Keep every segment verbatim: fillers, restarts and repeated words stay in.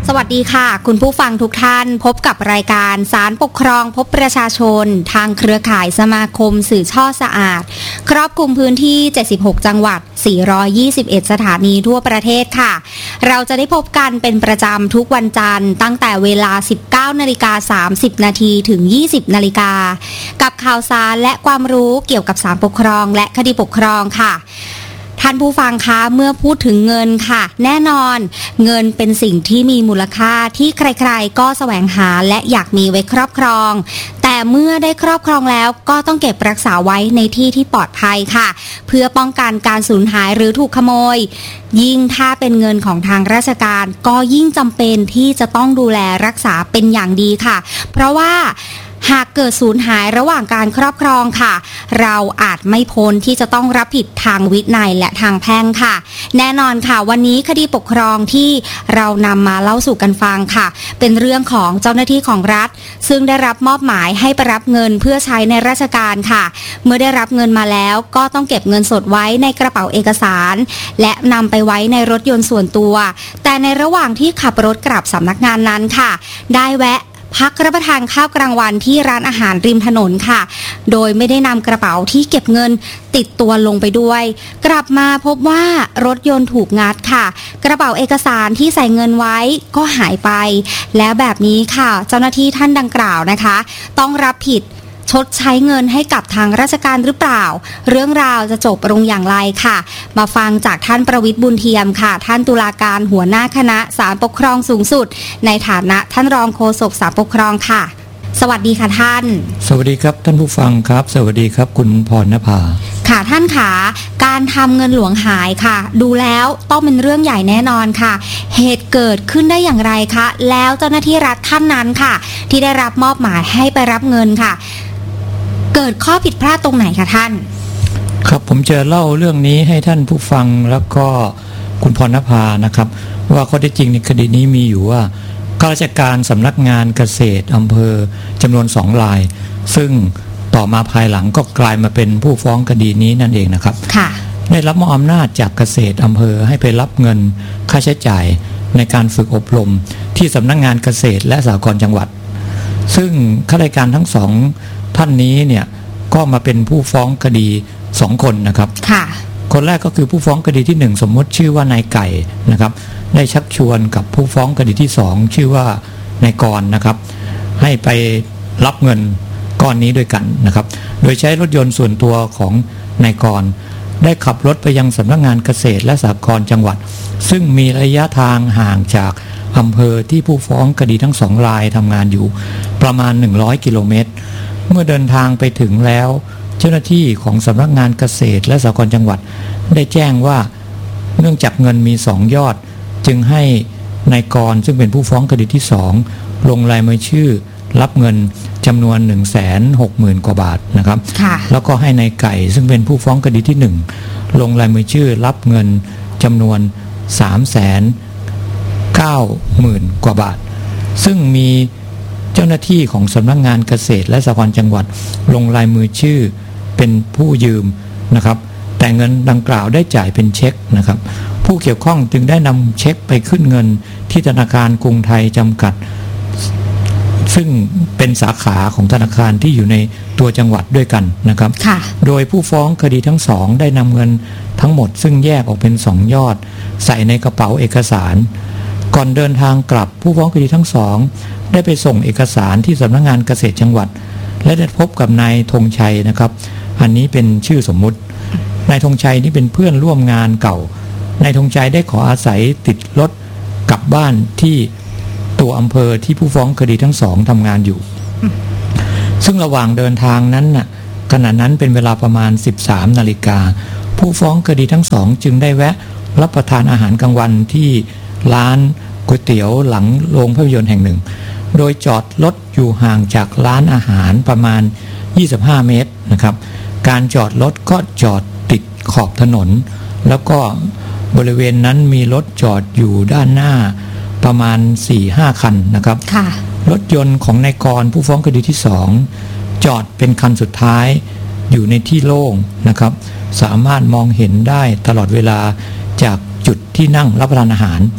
สวัสดีค่ะคุณผู้ฟังทุกท่านพบกับรายการศาลปกครองพบประชาชนทางเครือข่ายสมาคมสื่อช่อสะอาดครอบคลุมพื้นที่เจ็ดสิบหกจังหวัดสี่ร้อยยี่สิบเอ็ดสถานีทั่วประเทศค่ะเราจะได้พบกันเป็นประจำทุกวันจันทร์ตั้งแต่เวลา สิบเก้านาฬิกาสามสิบนาทีถึง ยี่สิบนาฬิกากับข่าวสารและความรู้เกี่ยวกับศาลปกครองและคดีปกครองค่ะท่านผู้ฟังคะเมื่อพูดถึงเงินค่ะแน่นอนเงินเป็นสิ่งที่มีมูลค่าที่ใครๆก็แสวงหาและอยากมีไว้ครอบครองแต่เมื่อได้ครอบครองแล้วก็ต้องเก็บรักษาไว้ในที่ที่ปลอดภัยค่ะเพื่อป้องกันการสูญหายหรือถูกขโมยยิ่งถ้าเป็นเงินของทางราชการก็ยิ่งจำเป็นที่จะต้องดูแลรักษาเป็นอย่างดีค่ะเพราะว่าหากเกิดสูญหายระหว่างการครอบครองค่ะเราอาจไม่พ้นที่จะต้องรับผิดทางวินัยและทางแพ่งค่ะแน่นอนค่ะวันนี้คดีปกครองที่เรานำมาเล่าสู่กันฟังค่ะเป็นเรื่องของเจ้าหน้าที่ของรัฐซึ่งได้รับมอบหมายให้ไปรับเงินเพื่อใช้ในราชการค่ะเมื่อได้รับเงินมาแล้วก็ต้องเก็บเงินสดไว้ในกระเป๋าเอกสารและนำไปไว้ในรถยนต์ส่วนตัวแต่ในระหว่างที่ขับรถกลับสำนักงานนั้นค่ะได้แวะพักรับประทานข้าวกลางวันที่ร้านอาหารริมถนนค่ะโดยไม่ได้นำกระเป๋าที่เก็บเงินติดตัวลงไปด้วยกลับมาพบว่ารถยนต์ถูกงัดค่ะกระเป๋าเอกสารที่ใส่เงินไว้ก็หายไปแล้วแบบนี้ค่ะเจ้าหน้าที่ท่านดังกล่าวนะคะต้องรับผิดชดใช้เงินให้กับทางราชการหรือเปล่าเรื่องราวจะจบลงอย่างไรค่ะมาฟังจากท่านประวิตรบุญเทียมค่ะท่านตุลาการหัวหน้าคณะศาลปกครองสูงสุดในฐานะท่านรองโฆษกศาลปกครองค่ะสวัสดีค่ะท่านสวัสดีครับท่านผู้ฟังครับสวัสดีครับคุณพรณภาค่ะท่านขาการทำเงินหลวงหายค่ะดูแล้วต้องเป็นเรื่องใหญ่แน่นอนค่ะเหตุเกิดขึ้นได้อย่างไรคะแล้วเจ้าหน้าที่รัฐท่านนั้นค่ะที่ได้รับมอบหมายให้ไปรับเงินค่ะเกิดข้อผิดพลาดตรงไหนคะท่านครับผมจะเล่าเรื่องนี้ให้ท่านผู้ฟังแล้วก็คุณพรณภานะครับว่าข้อเท็จจริงในคดีนี้มีอยู่ว่าข้าราชการสำนักงานเกษตรอำเภอจำนวนสองรายซึ่งต่อมาภายหลังก็กลายมาเป็นผู้ฟ้องคดีนี้นั่นเองนะครับได้รับมอบอำนาจจากเกษตรอำเภอให้ไปรับเงินค่าใช้จ่ายในการฝึกอบรมที่สำนักงานเกษตรและสหกรณ์จังหวัดซึ่งข้าราชการทั้งสองท่านนี้เนี่ยก็มาเป็นผู้ฟ้องคดีสองคนนะครับค่ะคนแรกก็คือผู้ฟ้องคดีที่หนึ่งสมมติชื่อว่านายไก่นะครับได้ชักชวนกับผู้ฟ้องคดีที่สองชื่อว่านายกรนะครับให้ไปรับเงินก้อนนี้ด้วยกันนะครับโดยใช้รถยนต์ส่วนตัวของนายกรได้ขับรถไปยังสำนักงานเกษตรและสหกรณ์จังหวัดซึ่งมีระยะทางห่างจากอำเภอที่ผู้ฟ้องคดีทั้งสองรายทำงานอยู่ประมาณหนึ่งร้อยกิโลเมตรเมื่อเดินทางไปถึงแล้วเจ้าหน้าที่ของสำนักงานเกษตรและสหกรณ์จังหวัดได้แจ้งว่าเนื่องจากเงินมีสองยอดจึงให้นายกรซึ่งเป็นผู้ฟ้องคดีที่สองลงลายมือชื่อรับเงินจำนวน หนึ่งแสนหกหมื่น กว่าบาทนะครับแล้วก็ให้นายไก่ซึ่งเป็นผู้ฟ้องคดีที่หนึ่งลงลายมือชื่อรับเงินจำนวน สามแสนเก้าหมื่น กว่าบาทซึ่งมีเจ้าหน้าที่ของสำนักงานเกษตรและสหกรณ์จังหวัดลงลายมือชื่อเป็นผู้ยืมนะครับแต่เงินดังกล่าวได้จ่ายเป็นเช็คนะครับผู้เกี่ยวข้องจึงได้นำเช็คไปขึ้นเงินที่ธนาคารกรุงไทยจำกัดซึ่งเป็นสาขาของธนาคารที่อยู่ในตัวจังหวัดด้วยกันนะครับโดยผู้ฟ้องคดีทั้งสองได้นำเงินทั้งหมดซึ่งแยกออกเป็นสองยอดใส่ในกระเป๋าเอกสารก่อนเดินทางกลับผู้ฟ้องคดีทั้งสองได้ไปส่งเอกสารที่สำนักงานเกษตรจังหวัดและได้พบกับนายธงชัยนะครับอันนี้เป็นชื่อสมมุตินายธงชัยนี่เป็นเพื่อนร่วมงานเก่านายธงชัยได้ขออาศัยติดรถกลับบ้านที่ตัวอำเภอที่ผู้ฟ้องคดีทั้งสองทำงานอยู่ซึ่งระหว่างเดินทางนั้นน่ะขณะนั้นเป็นเวลาประมาณ สิบสามนาฬิกาผู้ฟ้องคดีทั้งสองจึงได้แวะรับประทานอาหารกลางวันที่ร้านก๋วยเตี๋ยวหลังโรงภาพยนตร์แห่งหนึ่งโดยจอดรถอยู่ห่างจากร้านอาหารประมาณยี่สิบห้าเมตรนะครับการจอดรถก็จอดติดขอบถนนแล้วก็บริเวณนั้นมีรถจอดอยู่ด้านหน้าประมาณ สี่ห้า คันนะครับรถยนต์ของนายกรผู้ฟ้องคดีที่สองจอดเป็นคันสุดท้ายอยู่ในที่โล่งนะครับสามารถมองเห็นได้ตลอดเวลาจากจุดที่นั่งรับประทานอาหาร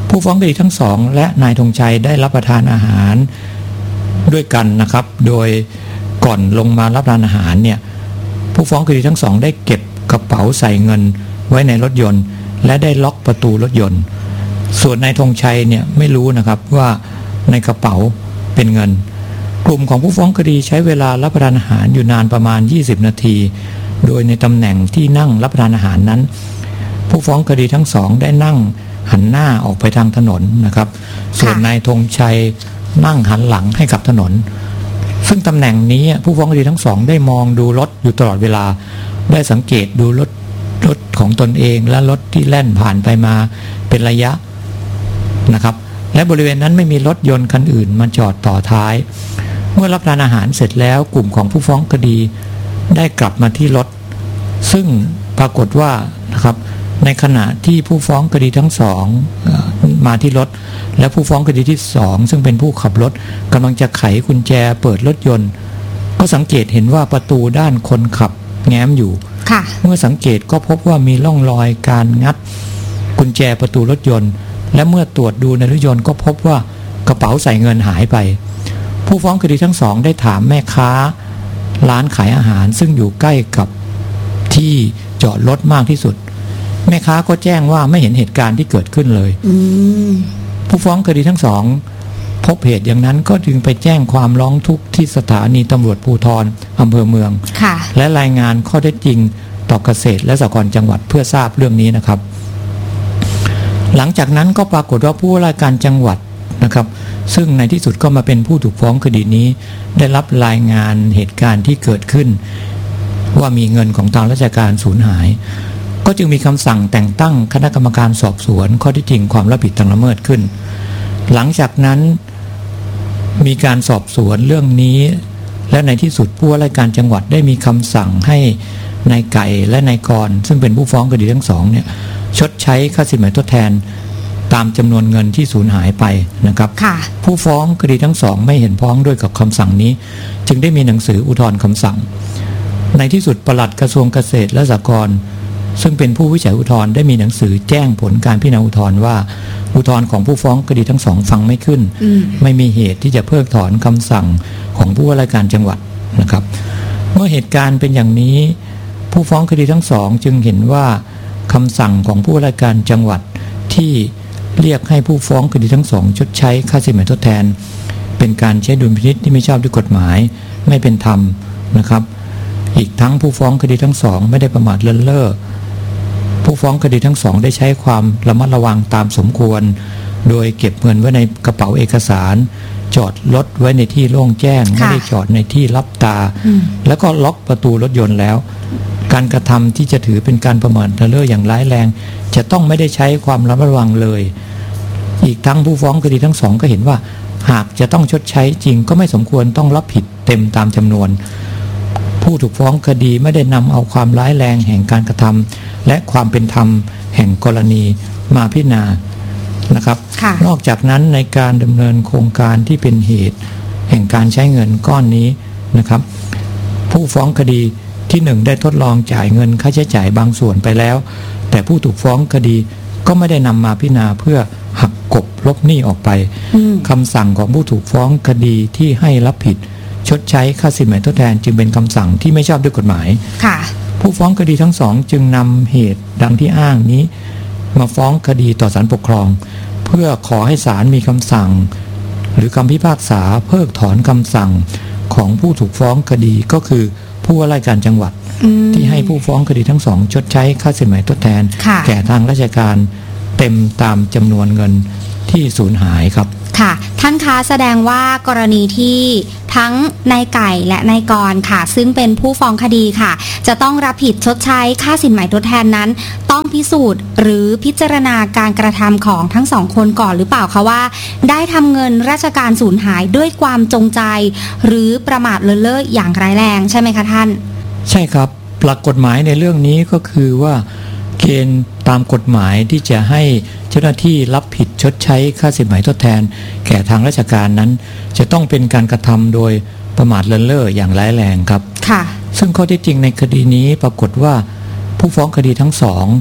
ผู้ฟ้องคดีทั้งสองและนายธงชัยได้รับประทานอาหารด้วยกันนะครับโดยก่อนลงมารับประทานอาหารเนี่ยผู้ฟ้องคดีทั้งสองได้เก็บกระเป๋าใส่เงินไว้ในรถยนต์และได้ล็อกประตูรถยนต์ส่วนนายธงชัยเนี่ยไม่รู้นะครับว่าในกระเป๋าเป็นเงินกลุ่มของผู้ฟ้องคดีใช้เวลารับประทานอาหารอยู่นานประมาณยี่สิบนาทีโดยในตำแหน่งที่นั่งรับประทานอาหารนั้นผู้ฟ้องคดีทั้งสองได้นั่งหันหน้าออกไปทางถนนนะครับส่วนนายธงชัยนั่งหันหลังให้กับถนนซึ่งตำแหน่งนี้ผู้ฟ้องคดีทั้งสองได้มองดูรถอยู่ตลอดเวลาได้สังเกตดูรถรถของตนเองและรถที่แล่นผ่านไปมาเป็นระยะนะครับและบริเวณนั้นไม่มีรถยนต์คันอื่นมาจอดต่อท้ายเมื่อรับประทานอาหารเสร็จแล้วกลุ่มของผู้ฟ้องคดีได้กลับมาที่รถซึ่งปรากฏว่านะครับในขณะที่ผู้ฟ้องคดีทั้งสองมาที่รถและผู้ฟ้องคดีที่สองซึ่งเป็นผู้ขับรถกำลังจะไขกุญแจเปิดรถยนต์ก็สังเกตเห็นว่าประตูด้านคนขับแง้มอยู่เมื่อสังเกตก็พบว่ามีร่องรอยการงัดกุญแจประตูรถยนต์และเมื่อตรวจดูในรถยนต์ก็พบว่ากระเป๋าใส่เงินหายไปผู้ฟ้องคดีทั้งสองได้ถามแม่ค้าร้านขายอาหารซึ่งอยู่ใกล้กับที่จอดรถมากที่สุดแม่ค้าก็แจ้งว่าไม่เห็นเหตุการณ์ที่เกิดขึ้นเลยผู้ฟ้องคดีทั้งสองพบเหตุอย่างนั้นก็จึงไปแจ้งความร้องทุกข์ที่สถานีตำรวจภูธรอำเภอเมืองและรายงานข้อเท็จจริงต่อเกษตรและสหกรณ์จังหวัดเพื่อทราบเรื่องนี้นะครับหลังจากนั้นก็ปรากฏว่าผู้ว่าราชการจังหวัดนะครับซึ่งในที่สุดก็มาเป็นผู้ถูกฟ้องคดีนี้ได้รับรายงานเหตุการณ์ที่เกิดขึ้นว่ามีเงินของทางราชการสูญหายก็จึงมีคำสั่งแต่งตั้งคณะกรรมการสอบสวนข้อเท็จจริงความรับผิดทางละเมิดขึ้นหลังจากนั้นมีการสอบสวนเรื่องนี้และในที่สุดผู้ว่าราชการจังหวัดได้มีคำสั่งให้นายไก่และนายกรซึ่งเป็นผู้ฟ้องคดีทั้งสองเนี่ยชดใช้ค่าสินไหมทดแทนตามจำนวนเงินที่สูญหายไปนะครับผู้ฟ้องคดีทั้งสองไม่เห็นพ้องด้วยกับคำสั่งนี้จึงได้มีหนังสืออุทธรณ์คำสั่งในที่สุดปลัดกระทรวงเกษตรและสหกรณ์ซึ่งเป็นผู้วิจัยอุทธรณ์ได้มีหนังสือแจ้งผลการพิจารณาอุทธรณ์ว่าอุทธรณ์ของผู้ฟ้องคดีทั้งสองฟังไม่ขึ้นไม่มีเหตุที่จะเพิกถอนคำสั่งของผู้ว่าราชการจังหวัดนะครับเมื่อเหตุการณ์เป็นอย่างนี้ผู้ฟ้องคดีทั้งสองจึงเห็นว่าคำสั่งของผู้ว่าราชการจังหวัดที่เรียกให้ผู้ฟ้องคดีทั้งสองชดใช้ค่าสินไหมทดแทนเป็นการใช้ดุลพินิจที่ไม่ชอบด้วยกฎหมายไม่เป็นธรรมนะครับอีกทั้งผู้ฟ้องคดีทั้งสองไม่ได้ประมาทเลินเล่อผู้ฟ้องคดีทั้งสองได้ใช้ความระมัดระวังตามสมควรโดยเก็บเงินไว้ในกระเป๋าเอกสารจอดรถไว้ในที่โล่งแจ้งไม่ได้จอดในที่ลับตาแล้วก็ล็อกประตูรถยนต์แล้วการกระทำที่จะถือเป็นการประมาทเลินเล่ออย่างร้ายแรงจะต้องไม่ได้ใช้ความระมัดระวังเลยอีกทั้งผู้ฟ้องคดีทั้งสองก็เห็นว่าหากจะต้องชดใช้จริงก็ไม่สมควรต้องรับผิดเต็มตามจำนวนผู้ถูกฟ้องคดีไม่ได้นำเอาความร้ายแรงแห่งการกระทำและความเป็นธรรมแห่งกรณีมาพิจารณานะครับนอกจากนั้นในการดำเนินโครงการที่เป็นเหตุแห่งการใช้เงินก้อนนี้นะครับผู้ฟ้องคดีที่หนึ่งได้ทดลองจ่ายเงินค่าใช้จ่ายบางส่วนไปแล้วแต่ผู้ถูกฟ้องคดีก็ไม่ได้นำมาพิจารณาเพื่อหักกบลบหนี้ออกไปคำสั่งของผู้ถูกฟ้องคดีที่ให้รับผิดชดใช้ค่าสินไหมทดแทนจึงเป็นคำสั่งที่ไม่ชอบด้วยกฎหมายผู้ฟ้องคดีทั้งสองจึงนำเหตุดังที่อ้างนี้มาฟ้องคดีต่อศาลปกครองเพื่อขอให้ศาลมีคำสั่งหรือคำพิพากษาเพิกถอนคำสั่งของผู้ถูกฟ้องคดีก็คือผู้ว่าราชการจังหวัดที่ให้ผู้ฟ้องคดีทั้งสองชดใช้ค่าสินไหมทดแทนแก่ทางราชการเต็มตามจำนวนเงินที่สูญหายครับค่ะท่านคะแสดงว่ากรณีที่ทั้งนายไก่และนายกรค่ะซึ่งเป็นผู้ฟ้องคดีค่ะจะต้องรับผิดชดใช้ค่าสินไหมทดแทนนั้นต้องพิสูจน์หรือพิจารณาการกระทำของทั้งสองคนก่อนหรือเปล่าคะว่าได้ทำเงินราชการสูญหายด้วยความจงใจหรือประมาทเลินเล่ออย่างร้ายแรงใช่ไหมคะท่านใช่ครับหลักกฎหมายในเรื่องนี้ก็คือว่าเกณฑ์ตามกฎหมายที่จะให้เจ้าหน้าที่รับผิดชดใช้ค่าสินไหมทดแทนแก่ทางราชการนั้นจะต้องเป็นการกระทำโดยประมาทเลินเล่ออย่างร้ายแรงครับค่ะซึ่งข้อเท็จจริงในคดีนี้ปรากฏว่าผู้ฟ้องคดีทั้งสอง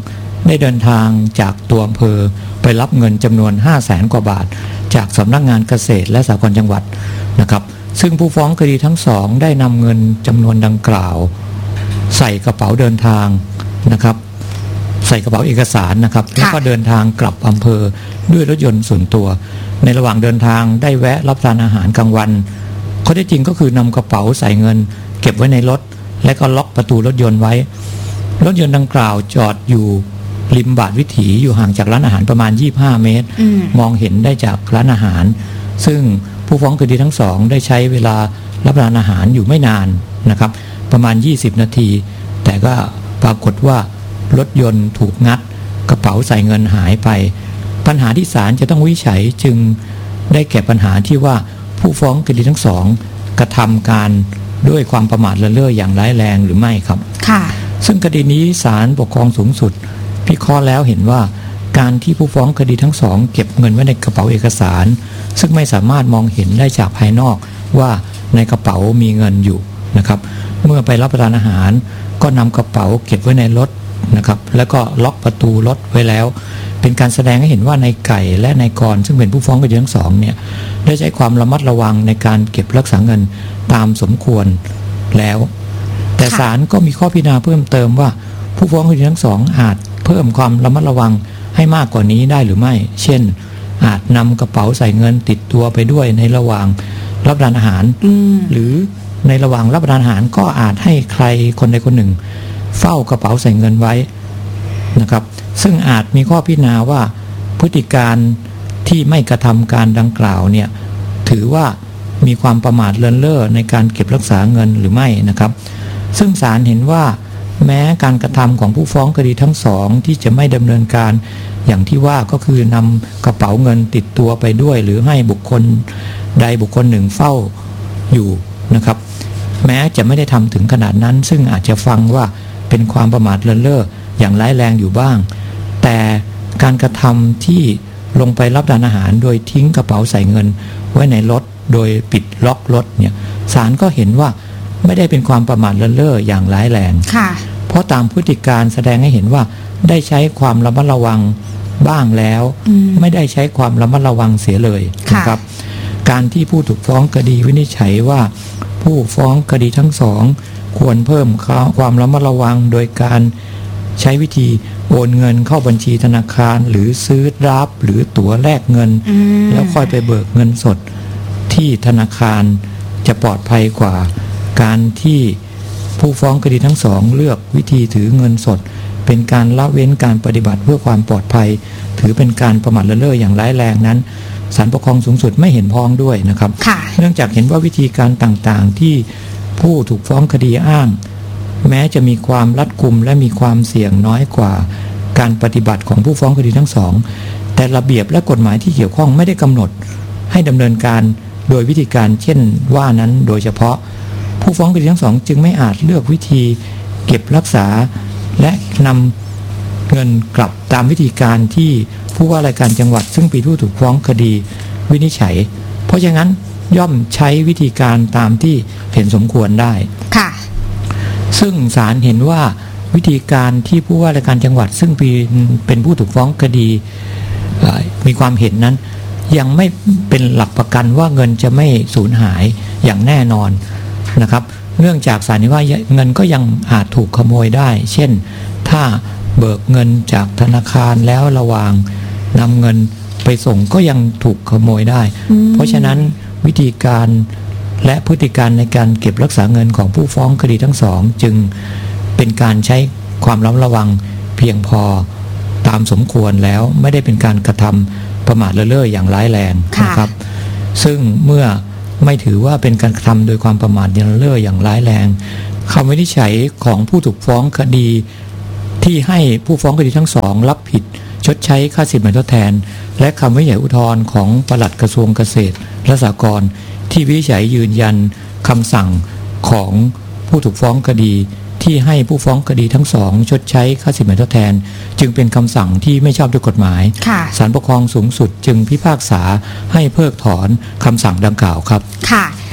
ได้เดินทางจากตัวอำเภอไปรับเงินจำนวน ห้าแสน กว่าบาทจากสำนักงานเกษตรและสหกรณ์จังหวัดนะครับซึ่งผู้ฟ้องคดีทั้งสองได้นำเงินจำนวนดังกล่าวใส่กระเป๋าเดินทางนะครับใส่กระเป๋าเอกสารนะครับแล้วก็เดินทางกลับอำเภอด้วยรถยนต์ส่วนตัวในระหว่างเดินทางได้แวะรับประทานอาหารกลางวันข้อเท็จจริงก็คือนำกระเป๋าใส่เงินเก็บไว้ในรถและก็ล็อกประตูรถยนต์ไว้รถยนต์ดังกล่าวจอดอยู่ริมบาทวิถีอยู่ห่างจากร้านอาหารประมาณยี่สิบห้าเมตรม, มองเห็นได้จากร้านอาหารซึ่งผู้ฟ้องคดีทั้งสองได้ใช้เวลารับประทานอาหารอยู่ไม่นานนะครับประมาณยี่สิบนาทีแต่ก็ปรากฏว่ารถยนต์ถูกงัดกระเป๋าใส่เงินหายไปปัญหาที่ศาลจะต้องวินิจฉัยจึงได้แก่ปัญหาที่ว่าผู้ฟ้องคดีทั้งสองกระทำการด้วยความประมาทเลินเล่ออย่างร้ายแรงหรือไม่ครับค่ะซึ่งคดีนี้ศาลปกครองสูงสุดพิเคราะห์แล้วเห็นว่าการที่ผู้ฟ้องคดีทั้งสองเก็บเงินไว้ในกระเป๋าเอกสารซึ่งไม่สามารถมองเห็นได้จากภายนอกว่าในกระเป๋ามีเงินอยู่นะครับเมื่อไปรับประทานอาหารก็นำกระเป๋าเก็บไว้ในรถนะครับแล้วก็ล็อกประตูรถไว้แล้วเป็นการแสดงให้เห็นว่านายไก่และนายกรซึ่งเป็นผู้ฟ้องคดีทั้งสองเนี่ยได้ใช้ความระมัดระวังในการเก็บรักษาเงินตามสมควรแล้วแต่ศาลก็มีข้อพิจารณาเพิ่มเติมว่าผู้ฟ้องคดีทั้งสองอาจเพิ่มความระมัดระวังให้มากกว่านี้ได้หรือไม่เช่นอาจนำกระเป๋าใส่เงินติดตัวไปด้วยในระหว่างรับประทานอาหารหรือในระหว่างรับประทานอาหารก็อาจให้ใครคนใดคนหนึ่งเฝ้ากระเป๋าใส่เงินไว้นะครับซึ่งอาจมีข้อพิจารณาว่าพฤติการที่ไม่กระทำการดังกล่าวเนี่ยถือว่ามีความประมาทเลินเล่อในการเก็บรักษาเงินหรือไม่นะครับซึ่งศาลเห็นว่าแม้การกระทำของผู้ฟ้องคดีทั้งสองที่จะไม่ดำเนินการอย่างที่ว่าก็คือนำกระเป๋าเงินติดตัวไปด้วยหรือให้บุคคลใดบุคคลหนึ่งเฝ้าอยู่นะครับแม้จะไม่ได้ทำถึงขนาดนั้นซึ่งอาจจะฟังว่าเป็นความประมาทเลินเล่ออย่างร้ายแรงอยู่บ้างแต่การกระทำที่ลงไปรับประทานอาหารโดยทิ้งกระเป๋าใส่เงินไว้ในรถโดยปิดล็อกรถเนี่ยศาลก็เห็นว่าไม่ได้เป็นความประมาทเลินเล่ออย่างร้ายแรงเพราะตามพฤติการแสดงให้เห็นว่าได้ใช้ความระมัดระวังบ้างแล้วไม่ได้ใช้ความระมัดระวังเสียเลยนะครับการที่ผู้ถูกฟ้องคดีวินิจฉัยว่าผู้ฟ้องคดีทั้งสองควรเพิ่มความระมัดระวังโดยการใช้วิธีโอนเงินเข้าบัญชีธนาคารหรือซื้อรับหรือตั๋วแลกเงินแล้วค่อยไปเบิกเงินสดที่ธนาคารจะปลอดภัยกว่าการที่ผู้ฟ้องคดีทั้งสองเลือกวิธีถือเงินสดเป็นการละเว้นการปฏิบัติเพื่อความปลอดภัยถือเป็นการประมาทเลินเล่ออย่างร้ายแรงนั้นศาลปกครองสูงสุดไม่เห็นพ้องด้วยนะครับเนื่องจากเห็นว่าวิธีการต่างๆที่ผู้ถูกฟ้องคดีอ้างแม้จะมีความรัดกุมและมีความเสี่ยงน้อยกว่าการปฏิบัติของผู้ฟ้องคดีทั้งสองแต่ระเบียบและกฎหมายที่เกี่ยวข้องไม่ได้กำหนดให้ดำเนินการโดยวิธีการเช่นว่านั้นโดยเฉพาะผู้ฟ้องคดีทั้งสองจึงไม่อาจเลือกวิธีเก็บรักษาและนำเงินกลับตามวิธีการที่ผู้ว่าราชการจังหวัดซึ่งเป็นผู้ถูกฟ้องคดีวินิจฉัยเพราะฉะนั้นย่อมใช้วิธีการตามที่เห็นสมควรได้ค่ะซึ่งศาลเห็นว่าวิธีการที่ผู้ว่าราชการจังหวัดซึ่งเป็นผู้ถูกฟ้องคดีมีความเห็นนั้นยังไม่เป็นหลักประกันว่าเงินจะไม่สูญหายอย่างแน่นอนนะครับเนื่องจากศาลเห็นว่าเงินก็ยังอาจถูกขโมยได้เช่นถ้าเบิกเงินจากธนาคารแล้วระหว่างนำเงินไปส่งก็ยังถูกขโมยได้เพราะฉะนั้นวิธีการและพฤติการในการเก็บรักษาเงินของผู้ฟ้องคดีทั้งสองจึงเป็นการใช้ความระมัดระวังเพียงพอตามสมควรแล้วไม่ได้เป็นการกระทำประมาทเลินเล่ออย่างร้ายแรงนะครับซึ่งเมื่อไม่ถือว่าเป็นการกระทำโดยความประมาทเลินเล่ออย่างร้ายแรงคำวินิจฉัยของผู้ถูกฟ้องคดีที่ให้ผู้ฟ้องคดีทั้งสองรับผิดชดใช้ค่าสินไหมทดแทนและคำวินิจฉัยอุทธรณ์ของปลัดกระทรวงเกษตรและสหกรณ์ที่วินิจฉัยยืนยันคำสั่งของผู้ถูกฟ้องคดีที่ให้ผู้ฟ้องคดีทั้งสองชดใช้ค่าสินไหมทดแทนจึงเป็นคำสั่งที่ไม่ชอบด้วยกฎหมายศาลปกครองสูงสุดจึงพิพากษาให้เพิกถอนคำสั่งดังกล่าวครับค่ะ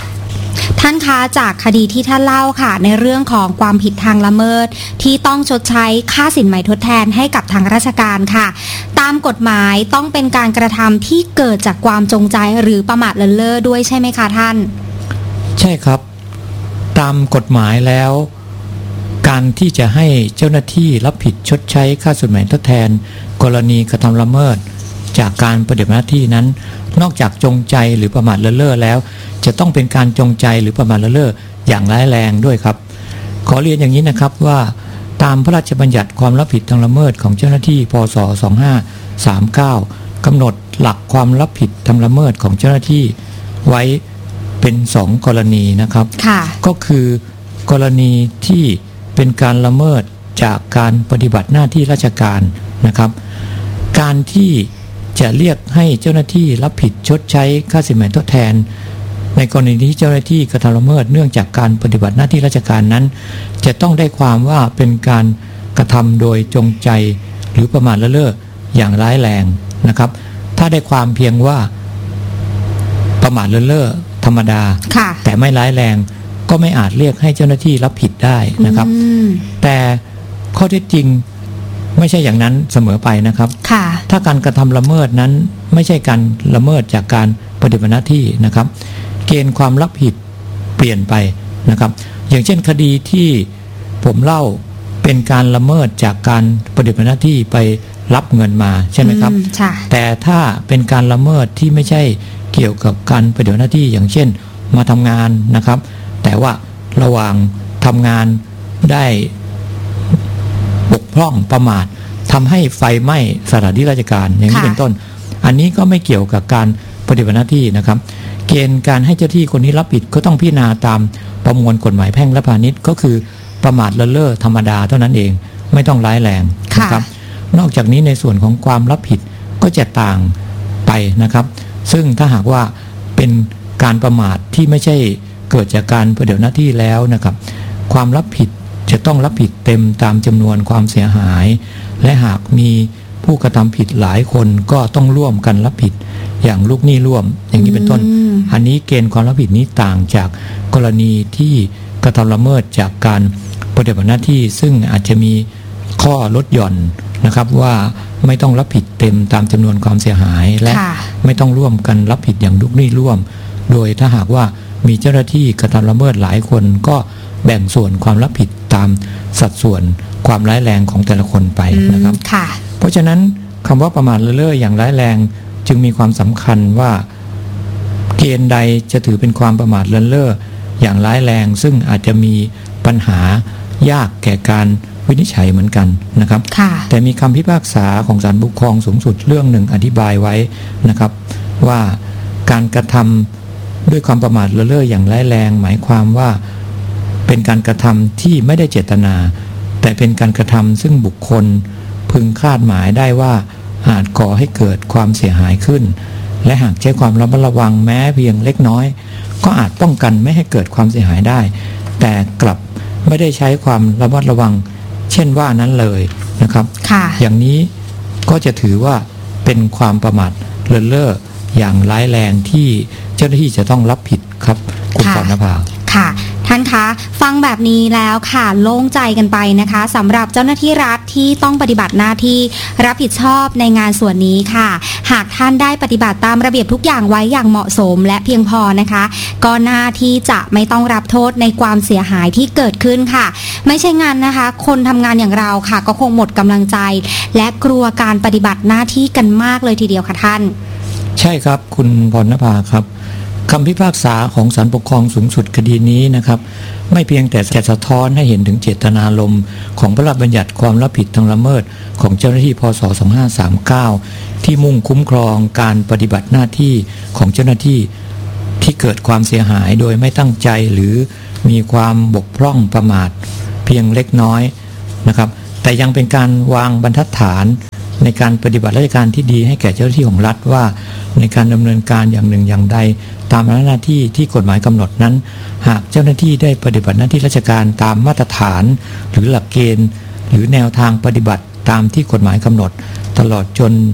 ท่านคะจากคดีที่ท่านเล่าค่ะในเรื่องของความผิดทางละเมิดที่ต้องชดใช้ค่าสินไหมทดแทนให้กับทางราชการค่ะตามกฎหมายต้องเป็นการกระทำที่เกิดจากความจงใจหรือประมาทเลินเล่อด้วยใช่ไหมคะท่านใช่ครับตามกฎหมายแล้วการที่จะให้เจ้าหน้าที่รับผิดชดใช้ค่าสินไหมทดแทนกรณีกระทำละเมิดจากการปฏิบัติหน้าที่นั้นนอกจากจงใจหรือประมาทเลินเล่อแล้วจะต้องเป็นการจงใจหรือประมาทเลินเล่ออย่างร้ายแรงด้วยครับขอเรียนอย่างนี้นะครับว่าตามพระราชบัญญัติความรับผิดทางละเมิดของเจ้าหน้าที่พ.ศ. สองพันห้าร้อยสามสิบเก้ากำหนดหลักความรับผิดทางละเมิดของเจ้าหน้าที่ไว้เป็นสองกรณีนะครับก็คือกรณีที่เป็นการละเมิดจากการปฏิบัติหน้าที่ราชการนะครับการที่จะเรียกให้เจ้าหน้าที่รับผิดชดใช้ค่าสินไหมทดแทนในกรณีที่เจ้าหน้าที่กระทำละเมิดเนื่องจากการปฏิบัติหน้าที่ราชการนั้นจะต้องได้ความว่าเป็นการกระทำโดยจงใจหรือประมาทเลินเล่ออย่างร้ายแรงนะครับถ้าได้ความเพียงว่าประมาทเลินเล่อธรรมดาแต่ไม่ร้ายแรงก็ไม่อาจเรียกให้เจ้าหน้าที่รับผิดได้นะครับแต่ข้อเท็จจริงไม่ใช่อย่างนั้นเสมอไปนะครับถ้าการกระทำละเมิดนั้นไม่ใช่การละเมิดจากการปฏิบัติหน้าที่นะครับเกณฑ์ความรับผิดเปลี่ยนไปนะครับอย่างเช่นคดีที่ผมเล่าเป็นการละเมิดจากการปฏิบัติหน้าที่ไปรับเงินมาใช่ไหมครับแต่ถ้าเป็นการละเมิดที่ไม่ใช่เกี่ยวกับการปฏิบัติหน้าที่อย่างเช่นมาทำงานนะครับแต่ว่าระหว่างทำงานได้บกพร่องประมาททำให้ไฟไหม้สถานที่ราชการอย่างนี้เป็นต้นอันนี้ก็ไม่เกี่ยวกับการปฏิบัติหน้าที่นะครับเกณฑ์การให้เจ้าที่คนนี้รับผิดก็ต้องพิจารณาตามประมวลกฎหมายแพ่งและพาณิชย์ก็คือประมาทเลินเล่อธรรมดาเท่านั้นเองไม่ต้องร้ายแรงนะครับนอกจากนี้ในส่วนของความรับผิดก็จะต่างไปนะครับซึ่งถ้าหากว่าเป็นการประมาทที่ไม่ใช่เกิดจากการปฏิบัติหน้าที่แล้วนะครับความรับผิดจะต้องรับผิดเต็มตามจำนวนความเสียหายและหากมีผู้กระทำผิดหลายคนก็ต้องร่วมกันรับผิดอย่างลูกหนี้ร่วมอย่างนี้เป็นต้นอันนี้เกณฑ์ความรับผิดนี้ต่างจากกรณีที่กระทำละเมิดจากการปฏิบัติหน้าที่ซึ่งอาจจะมีข้อลดหย่อนนะครับว่าไม่ต้องรับผิดเต็มตามจำนวนความเสียหายและไม่ต้องร่วมกันรับผิดอย่างลูกหนี้ร่วมโดยถ้าหากว่ามีเจ้าหน้าที่กระทำละเมิดหลายคนก็แบ่งส่วนความรับผิดตามสัดส่วนความร้ายแรงของแต่ละคนไปนะครับเพราะฉะนั้นคำว่าประมาทเลินเล่ออย่างร้ายแรงจึงมีความสำคัญว่าเกณฑ์ใดจะถือเป็นความประมาทเลินเล่ออย่างร้ายแรงซึ่งอาจจะมีปัญหายากแก่การวินิจฉัยเหมือนกันนะครับแต่มีคำพิพากษาของศาลปกครองสูงสุดเรื่องหนึ่งอธิบายไว้นะครับว่าการกระทำด้วยความประมาทเลินเล่ออย่างร้ายแรงหมายความว่าเป็นการกระทำที่ไม่ได้เจตนาแต่เป็นการกระทำซึ่งบุคคลพึงคาดหมายได้ว่าอาจก่อให้เกิดความเสียหายขึ้นและหากใช้ความระมัดระวังแม้เพียงเล็กน้อยก็อาจป้องกันไม่ให้เกิดความเสียหายได้แต่กลับไม่ได้ใช้ความระมัดระวังเช่นว่านั้นเลยนะครับอย่างนี้ก็จะถือว่าเป็นความประมาทเลินเล่ออย่างร้ายแรงที่เจ้าหน้าที่จะต้องรับผิดครับคุณพรณภาค่ะท่านคะฟังแบบนี้แล้วค่ะโล่งใจกันไปนะคะสำหรับเจ้าหน้าที่รัฐที่ต้องปฏิบัติหน้าที่รับผิดชอบในงานส่วนนี้ค่ะหากท่านได้ปฏิบัติตามระเบียบทุกอย่างไว้อย่างเหมาะสมและเพียงพอนะคะก็น่าที่จะไม่ต้องรับโทษในความเสียหายที่เกิดขึ้นค่ะไม่ใช่งานนะคะคนทำงานอย่างเราค่ะก็คงหมดกำลังใจและกลัวการปฏิบัติหน้าที่กันมากเลยทีเดียวค่ะท่านใช่ครับคุณพรณภาครับคำพิพากษาของศาลปกครองสูงสุดคดีนี้นะครับไม่เพียงแต่จะสะท้อนให้เห็นถึงเจตนารมณ์ของพระราชบัญญัติความรับผิดทางละเมิดของเจ้าหน้าที่พ.ศ. สองพันห้าร้อยสามสิบเก้าที่มุ่งคุ้มครองการปฏิบัติหน้าที่ของเจ้าหน้าที่ที่เกิดความเสียหายโดยไม่ตั้งใจหรือมีความบกพร่องประมาทเพียงเล็กน้อยนะครับแต่ยังเป็นการวางบรรทัดฐานในการปฏิบัติราชการที่ดีให้แก่เจ้าหน้าที่ของรัฐว่าในการดำเนินการอย่างหนึ่งอย่างใดตามหน้าที่ที่กฎหมายกำหนดนั้นหากเจ้าหน้าที่ได้ปฏิบัติหน้าที่ราชการตามมาตรฐานหรือหลักเกณฑ์หรือแนวทางปฏิบัติตามที่กฎหมายกำหนดตลอดจน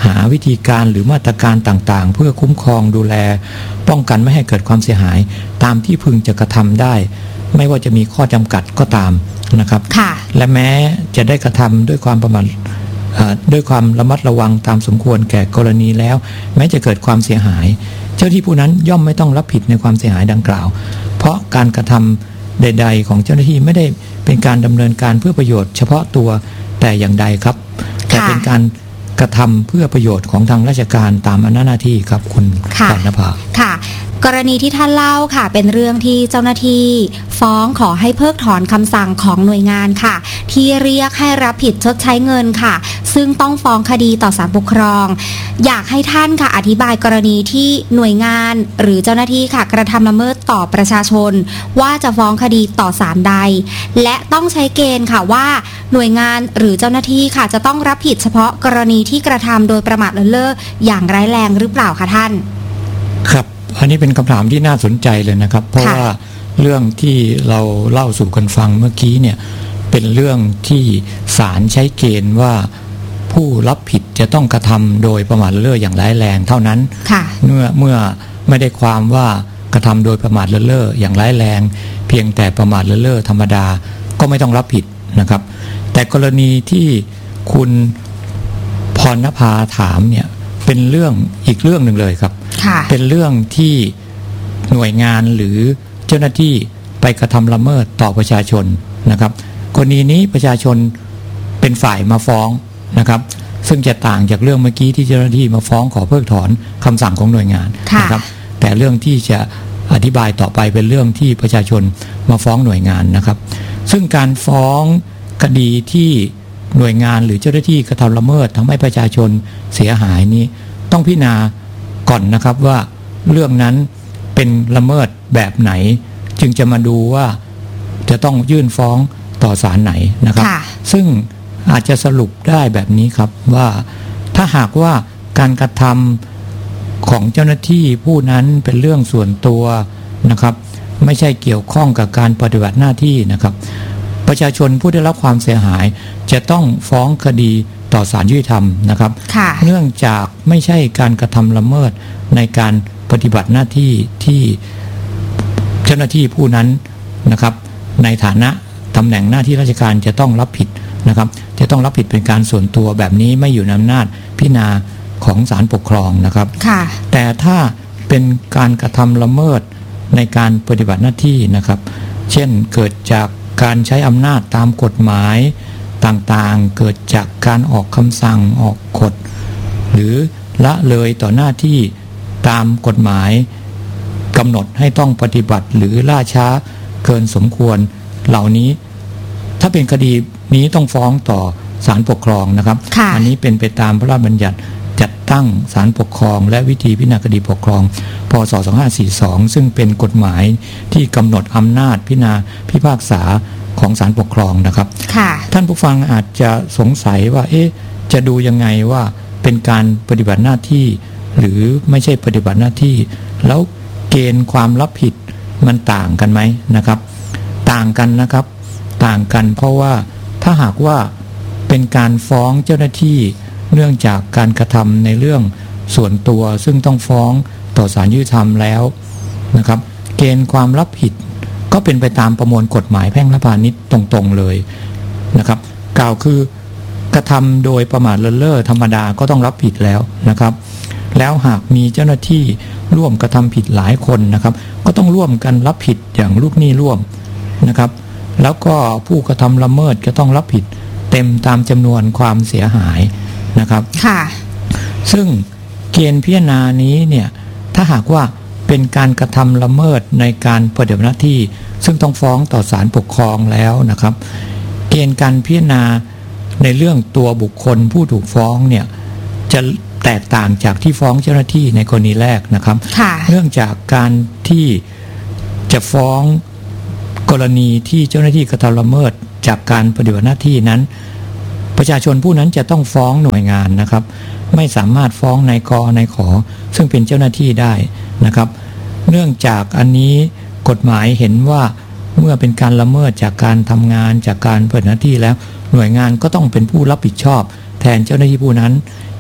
หาวิธีการหรือมาตรการต่างๆเพื่อคุ้มครองดูแลป้องกันไม่ให้เกิดความเสียหายตามที่พึงจะกระทำได้ไม่ว่าจะมีข้อจำกัดก็ตามนะครับและแม้จะได้กระทำด้วยความประมาทด้วยความระมัดระวังตามสมควรแก่กรณีแล้วแม้จะเกิดความเสียหายเจ้าที่ผู้นั้นย่อมไม่ต้องรับผิดในความเสียหายดังกล่าวเพราะการกระทำใดๆของเจ้าหน้าที่ไม่ได้เป็นการดำเนินการเพื่อประโยชน์เฉพาะตัวแต่อย่างใดครับแต่เป็นการกระทำเพื่อประโยชน์ของทางราชการตามอำนาจหน้าที่ครับคุณปานภาค่ะกรณีที่ท่านเล่าค่ะเป็นเรื่องที่เจ้าหน้าที่ฟ้องขอให้เพิกถอนคำสั่งของหน่วยงานค่ะที่เรียกให้รับผิดชดใช้เงินค่ะซึ่งต้องฟ้องคดีต่อศาลปกครองอยากให้ท่านค่ะอธิบายกรณีที่หน่วยงานหรือเจ้าหน้าที่ค่ะกระทำละเมิดต่อประชาชนว่าจะฟ้องคดีต่อศาลใดและต้องใช้เกณฑ์ค่ะว่าหน่วยงานหรือเจ้าหน้าที่ค่ะจะต้องรับผิดเฉพาะกรณีที่กระทำโดยประมาทเลินเล่ออย่างร้ายแรงหรือเปล่าคะท่านครับอันนี้เป็นคำถามที่น่าสนใจเลยนะครับเพราะว่าเรื่องที่เราเล่าสู่กันฟังเมื่อกี้เนี่ยเป็นเรื่องที่ศาลใช้เกณฑ์ว่าผู้รับผิดจะต้องกระทำโดยประมาทเลินเล่ออย่างร้ายแรงเท่านั้นเมื่อเมื่อไม่ได้ความว่ากระทำโดยประมาทเลินเล่ออย่างร้ายแรงเพียงแต่ประมาทเลินเล่อธรรมดาก็ไม่ต้องรับผิดนะครับแต่กรณีที่คุณพรณภาถามเนี่ยเป็นเรื่องอีกเรื่องหนึ่งเลยครับเป็นเรื่องที่หน่วยงานหรือเจ้าหน้าที่ไปกระทำละเมิดต่อประชาชนนะครับกรณีนี้ประชาชนเป็นฝ่ายมาฟ้องนะครับซึ่งจะต่างจากเรื่องเมื่อกี้ที่เจ้าหน้าที่มาฟ้องขอเพิกถอนคำสั่งของหน่วยงานนะครับแต่เรื่องที่จะอธิบายต่อไปเป็นเรื่องที่ประชาชนมาฟ้องหน่วยงานนะครับซึ่งการฟ้องคดีที่หน่วยงานหรือเจ้าหน้าที่กระทำละเมิดทำให้ประชาชนเสียหายนี้ต้องพิจารณาก่อนนะครับว่าเรื่องนั้นเป็นละเมิดแบบไหนจึงจะมาดูว่าจะต้องยื่นฟ้องต่อศาลไหนนะครับซึ่งอาจจะสรุปได้แบบนี้ครับว่าถ้าหากว่าการกระทำของเจ้าหน้าที่ผู้นั้นเป็นเรื่องส่วนตัวนะครับไม่ใช่เกี่ยวข้องกับการปฏิบัติหน้าที่นะครับประชาชนผู้ได้รับความเสียหายจะต้องฟ้องคดีต่อศาลยุติธรรมนะครับเนื่องจากไม่ใช่การกระทำละเมิดในการปฏิบัติหน้าที่ที่เจ้าหน้าที่ผู้นั้นนะครับในฐานะตำแหน่งหน้าที่ราชการจะต้องรับผิดนะครับจะต้องรับผิดเป็นการส่วนตัวแบบนี้ไม่อยู่ในอำนาจพิจารณาของศาลปกครองนะครับแต่ถ้าเป็นการกระทำละเมิดในการปฏิบัติหน้าที่นะครับเช่นเกิดจากการใช้อำนาจตามกฎหมายต่างๆเกิดจากการออกคำสั่งออกกฎหรือละเลยต่อหน้าที่ตามกฎหมายกำหนดให้ต้องปฏิบัติหรือล่าช้าเกินสมควรเหล่านี้ถ้าเป็นคดีนี้ต้องฟ้องต่อศาลปกครองนะครับอันนี้เป็นไปตามพระราชบัญญัติจัดตั้งศาลปกครองและวิธีพิจารณาคดีปกครองพ.ศ. สองพันห้าร้อยสี่สิบสองซึ่งเป็นกฎหมายที่กำหนดอำนาจพิจารณาพิพากษาของศาลปกครองนะครับท่านผู้ฟังอาจจะสงสัยว่าเอ๊ะจะดูยังไงว่าเป็นการปฏิบัติหน้าที่หรือไม่ใช่ปฏิบัติหน้าที่แล้วเกณฑ์ความรับผิดมันต่างกันไหมนะครับต่างกันนะครับต่างกันเพราะว่าถ้าหากว่าเป็นการฟ้องเจ้าหน้าที่เนื่องจากการกระทำในเรื่องส่วนตัวซึ่งต้องฟ้องต่อศาลยุติธรรมแล้วนะครับเกณฑ์ความรับผิดก็เป็นไปตามประมวลกฎหมายแพ่งและพาณิชย์ตรงๆเลยนะครับกล่าวคือกระทำโดยประมาทเลินเล่อธรรมดาก็ต้องรับผิดแล้วนะครับแล้วหากมีเจ้าหน้าที่ร่วมกระทำผิดหลายคนนะครับก็ต้องร่วมกันรับผิดอย่างลูกหนี้ร่วมนะครับแล้วก็ผู้กระทำละเมิดก็ต้องรับผิดเต็มตามจำนวนความเสียหายนะครับค่ะซึ่งเกณฑ์พิจารณานี้เนี่ยถ้าหากว่าเป็นการกระทำละเมิดในการปฏิบัติหน้าที่ซึ่งต้องฟ้องต่อศาลปกครองแล้วนะครับเกณฑ์การพิจารณาในเรื่องตัวบุคคลผู้ถูกฟ้องเนี่ยจะแตกต่างจากที่ฟ้องเจ้าหน้าที่ในกรณีแรกนะครับเนื่องจากการที่จะฟ้องกรณีที่เจ้าหน้าที่กระทำละเมิดจากการปฏิบัติหน้าที่นั้นประชาชนผู้นั้นจะต้องฟ้องหน่วยงานนะครับไม่สามารถฟ้องนายกนายขอซึ่งเป็นเจ้าหน้าที่ได้นะครับเนื่องจากอันนี้กฎหมายเห็นว่าเมื่อเป็นการละเมิดจากการทำงานจากการปฏิบัติหน้าที่แล้วหน่วยงานก็ต้องเป็นผู้รับผิดชอบแทนเจ้าหน้าที่ผู้นั้น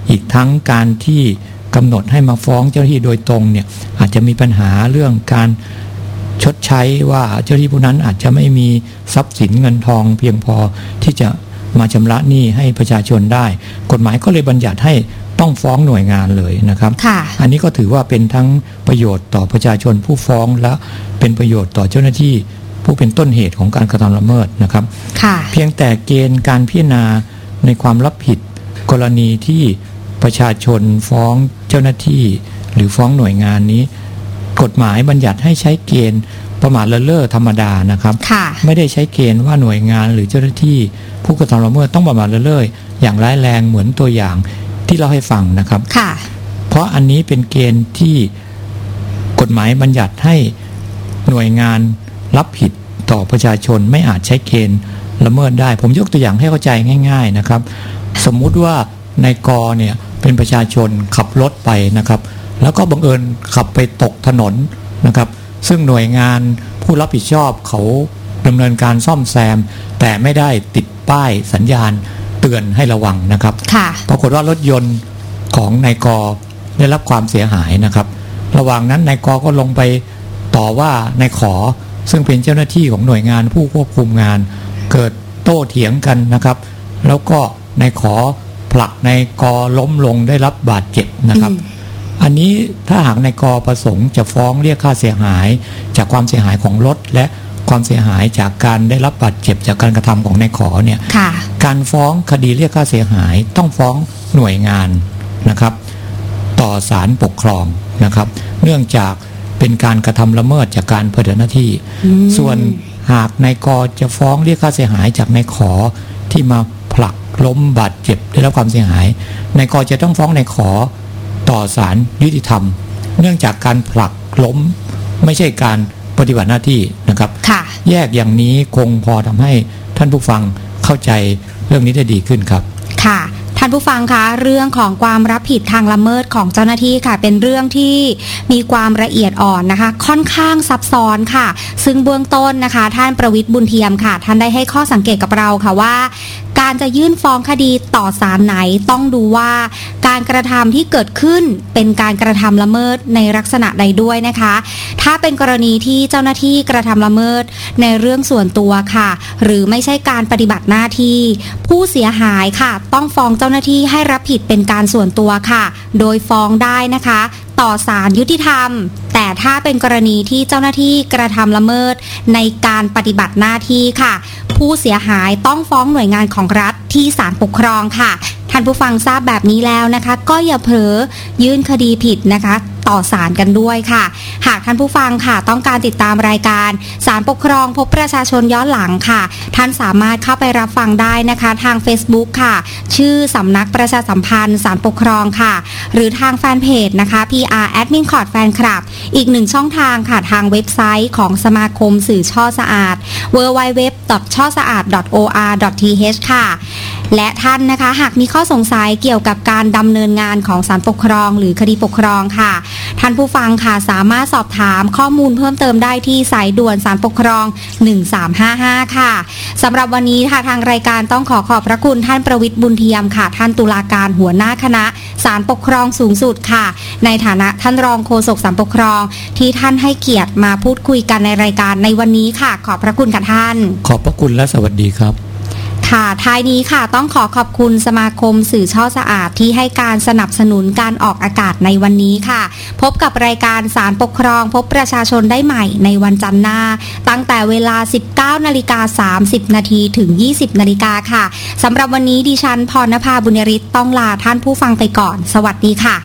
อีกทั้งการที่กำหนดให้มาฟ้องเจ้าหน้าที่โดยตรงเนี่ยอาจจะมีปัญหาเรื่องการชดใช้ว่าเจ้าหน้าที่ผู้นั้นอาจจะไม่มีทรัพย์สินเงินทองเพียงพอที่จะมาชำระหนี้ให้ประชาชนได้กฎหมายก็เลยบัญญัติให้ต้องฟ้องหน่วยงานเลยนะครับอันนี้ก็ถือว่าเป็นทั้งประโยชน์ต่อประชาชนผู้ฟ้องและเป็นประโยชน์ต่อเจ้าหน้าที่ผู้เป็นต้นเหตุของการกระทำละเมิดนะครับเพียงแต่เกณฑ์การพิจารณาในความรับผิดกรณีที่ประชาชนฟ้องเจ้าหน้าที่หรือฟ้องหน่วยงานนี้กฎหมายบัญญัติให้ใช้เกณฑ์ประมาทเลินเล่อธรรมดานะครับไม่ได้ใช้เกณฑ์ว่าหน่วยงานหรือเจ้าหน้าที่ผู้กระทำละเมิดต้องประมาทเลินเล่ออย่างร้ายแรงเหมือนตัวอย่างที่เราให้ฟังนะครับเพราะอันนี้เป็นเกณฑ์ที่กฎหมายบัญญัติให้หน่วยงานรับผิดต่อประชาชนไม่อาจใช้เกณฑ์ละเมิดได้ผมยกตัวอย่างให้เข้าใจง่ายๆนะครับสมมุติว่านายกเนี่ยเป็นประชาชนขับรถไปนะครับแล้วก็บังเอิญขับไปตกถนนนะครับซึ่งหน่วยงานผู้รับผิดชอบเขาดำเนินการซ่อมแซมแต่ไม่ได้ติดป้ายสัญญาณเตือนให้ระวังนะครับปรากฏว่ารถยนต์ของนายกได้รับความเสียหายนะครับระหว่างนั้นนายกก็ลงไปต่อว่านายขอซึ่งเป็นเจ้าหน้าที่ของหน่วยงานผู้ควบคุมงานเกิดโต้เถียงกันนะครับแล้วก็นายขอผลักนายกล้มลงได้รับบาดเจ็บนะครับอันนี้ถ้าหากนายกประสงค์จะฟ้องเรียกค่าเสียหายจากความเสียหายของรถและความเสียหายจากการได้รับบาดเจ็บจากการกระทำของนายขอเนี่ยการฟ้องคดีเรียกค่าเสียหายต้องฟ้องหน่วยงานนะครับต่อศาลปกครองนะครับเนื่องจากเป็นการกระทำละเมิดจากการปฏิบัติหน้าที่ส่วนหากนายกจะฟ้องเรียกค่าเสียหายจากนายขอที่มาผลักล้มบาดเจ็บได้รับความเสียหายนายกจะต้องฟ้องนายขอต่อศาลยุติธรรมเนื่องจากการผลักล้มไม่ใช่การปฏิบัติหน้าที่นะครับแยกอย่างนี้คงพอทำให้ท่านผู้ฟังเข้าใจเรื่องนี้ได้ดีขึ้นครับค่ะท่านผู้ฟังคะเรื่องของความรับผิดทางละเมิดของเจ้าหน้าที่ค่ะเป็นเรื่องที่มีความละเอียดอ่อนนะคะค่อนข้างซับซ้อนค่ะซึ่งเบื้องต้นนะคะท่านประวิตรบุญเทียมค่ะท่านได้ให้ข้อสังเกตกับเราค่ะว่าการจะยื่นฟ้องคดีต่อศาลไหนต้องดูว่าการกระทำที่เกิดขึ้นเป็นการกระทำละเมิดในลักษณะใดด้วยนะคะถ้าเป็นกรณีที่เจ้าหน้าที่กระทำละเมิดในเรื่องส่วนตัวค่ะหรือไม่ใช่การปฏิบัติหน้าที่ผู้เสียหายค่ะต้องฟ้องเจ้าหน้าที่ให้รับผิดเป็นการส่วนตัวค่ะโดยฟ้องได้นะคะต่อศาลยุติธรรมแต่ถ้าเป็นกรณีที่เจ้าหน้าที่กระทำละเมิดในการปฏิบัติหน้าที่ค่ะผู้เสียหายต้องฟ้องหน่วยงานของรัฐที่ศาลปกครองค่ะท่านผู้ฟังทราบแบบนี้แล้วนะคะก็อย่าเผลอยื่นคดีผิดนะคะต่อศาลกันด้วยค่ะหากท่านผู้ฟังค่ะต้องการติดตามรายการศาลปกครองพบประชาชนย้อนหลังค่ะท่านสามารถเข้าไปรับฟังได้นะคะทาง Facebook ค่ะชื่อสำนักประชาสัมพันธ์ศาลปกครองค่ะหรือทางแฟนเพจนะคะ พี อาร์ Admin Court Fan Club อีกหนึ่งช่องทางค่ะทางเว็บไซต์ของสมาคมสื่อช่อสะอาด ดับเบิลยู ดับเบิลยู ดับเบิลยู ดอท ช่อสะอาด ดอท โอ อาร์ ดอท ที เอช ค่ะและท่านนะคะหากมีข้อสงสัยเกี่ยวกับการดำเนินงานของศาลปกครองหรือคดีปกครองค่ะท่านผู้ฟังค่ะสามารถสอบถามข้อมูลเพิ่มเติมได้ที่สายด่วนศาลปกครองหนึ่งสามห้าห้าค่ะสำหรับวันนี้ค่ะทางรายการต้องขอขอบพระคุณท่านประวิตรบุญเทียมค่ะท่านตุลาการหัวหน้าคณะศาลปกครองสูงสุดค่ะในฐานะท่านรองโฆษกศาลปกครองที่ท่านให้เกียรติมาพูดคุยกันในรายการในวันนี้ค่ะขอบพระคุณค่ะท่านขอบพระคุณและสวัสดีครับค่ะท้ายนี้ค่ะต้องขอขอบคุณสมาคมสื่อช่อสะอาดที่ให้การสนับสนุนการออกอากาศในวันนี้ค่ะพบกับรายการศาลปกครองพบประชาชนได้ใหม่ในวันจันทร์หน้าตั้งแต่เวลา สิบเก้านาฬิกาสามสิบนาทีถึง ยี่สิบนาฬิกาค่ะสำหรับวันนี้ดิฉันพรณภาบุญยริศต้องลาท่านผู้ฟังไปก่อนสวัสดีค่ะ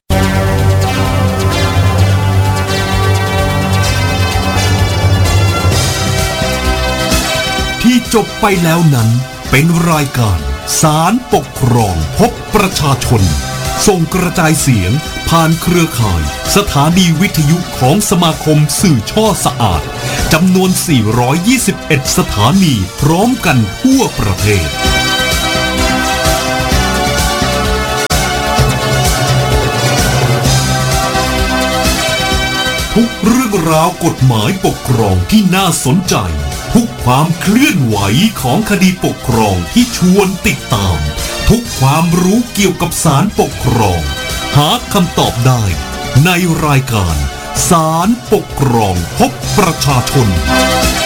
ที่จบไปแล้วนั้นเป็นรายการศาลปกครองพบประชาชนส่งกระจายเสียงผ่านเครือข่ายสถานีวิทยุของสมาคมสื่อช่อสะอาดจำนวนสี่ร้อยยี่สิบเอ็ดสถานีพร้อมกันทั่วประเทศทุกเรื่องราวกฎหมายปกครองที่น่าสนใจทุกความเคลื่อนไหวของคดีปกครองที่ชวนติดตามทุกความรู้เกี่ยวกับศาลปกครองหาคำตอบได้ในรายการศาลปกครองพบประชาชน